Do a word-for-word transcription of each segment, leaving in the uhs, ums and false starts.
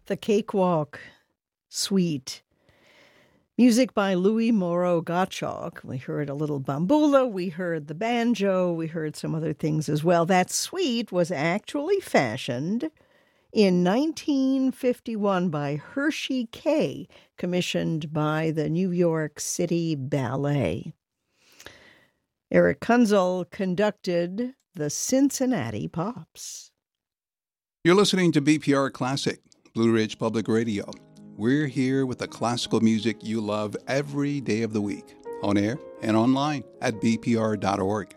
The Cakewalk Suite. Music by Louis Moreau Gottschalk. We heard a little bambula, we heard the banjo, we heard some other things as well. That suite was actually fashioned in nineteen fifty-one by Hershey Kay, commissioned by the New York City Ballet. Eric Kunzel conducted the Cincinnati Pops. You're listening to B P R Classic, Blue Ridge Public Radio. We're here with the classical music you love every day of the week, on air and online at b p r dot org.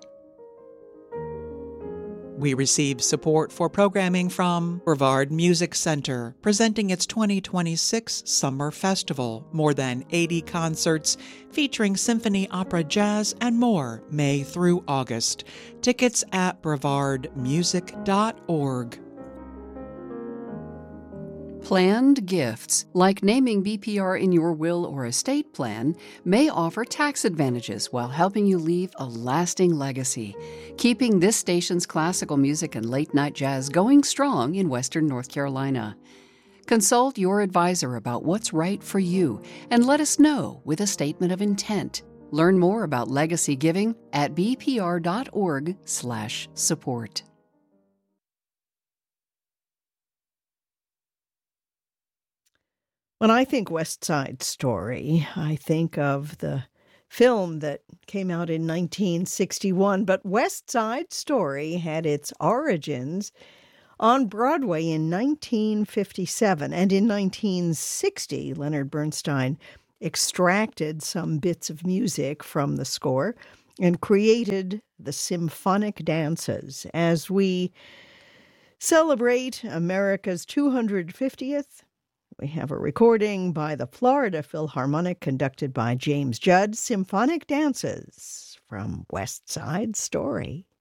We receive support for programming from Brevard Music Center, presenting its twenty twenty-six Summer Festival. More than eighty concerts featuring symphony, opera, jazz, and more, May through August. Tickets at brevard music dot org. Planned gifts, like naming B P R in your will or estate plan, may offer tax advantages while helping you leave a lasting legacy, keeping this station's classical music and late-night jazz going strong in Western North Carolina. Consult your advisor about what's right for you and let us know with a statement of intent. Learn more about legacy giving at b p r dot org slash support. When I think West Side Story, I think of the film that came out in nineteen sixty-one, but West Side Story had its origins on Broadway in nineteen fifty-seven, and in nineteen sixty, Leonard Bernstein extracted some bits of music from the score and created the symphonic dances. As we celebrate America's two hundred fiftieth, we have a recording by the Florida Philharmonic conducted by James Judd, Symphonic Dances from West Side Story.